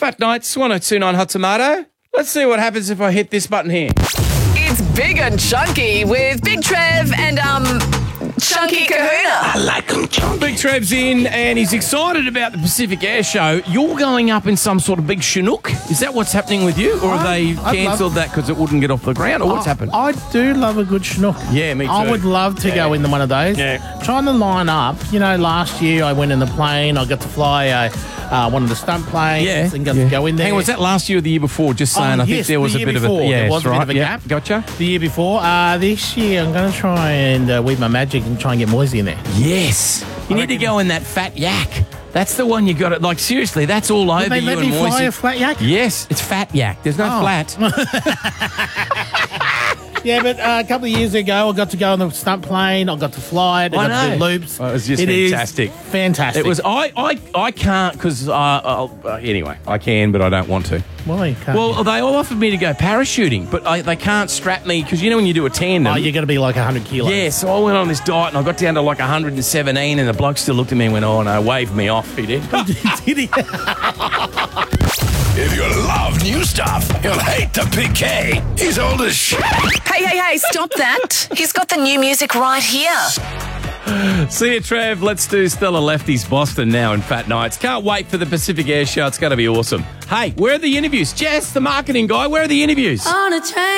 Fat Nights, 1029 Hot Tomato. Let's see what happens if I hit this button here. It's Big and Chunky with Big Trev and Chunky Kahuna. Like 'em chunky. Big Trev's in and he's excited about the Pacific Air Show. You're going up in some sort of big Chinook. Is that what's happening with you? Or have they cancelled that because it wouldn't get off the ground? Or what's happened? I do love a good Chinook. Yeah, me too. I would love to go into one of those. Yeah. Trying to line up. You know, last year I went in the plane. I got to fly one of the stunt planes and got to go in there. Hang on, was that last year or the year before? Just saying, I think there was a bit of a... Yeah, there was a bit of a gap. Gotcha. The year before. This year I'm going to try and weave my magic and try and get Moisey in there. Yes. You need to go in that Fat Yak. That's the one you got it. Like, seriously, that's all over you and Would they let me fly Moisey. a flat yak? Yes, it's Fat Yak. There's no flat. Yeah, but a couple of years ago, I got to go on the stunt plane. I got to fly it. I got to do loops. Oh, it was just fantastic. Fantastic. It was. I can't because anyway, I can, but I don't want to. Why you can't? Well, they all offered me to go parachuting, but they can't strap me because you know when you do a tandem. Oh, you're going to be like 100 kilos. Yeah, so I went on this diet and I got down to like 117, and the bloke still looked at me and went, "Oh no," waved me off. He did. Did he? If you love new stuff, you'll hate the Big K. He's old as shit. Hey, stop that. He's got the new music right here. See you, Trev. Let's do Stella Lefty's Boston now in Fat Nights. Can't wait for the Pacific Air Show. It's going to be awesome. Hey, where are the interviews? Jess, the marketing guy, where are the interviews? On a train.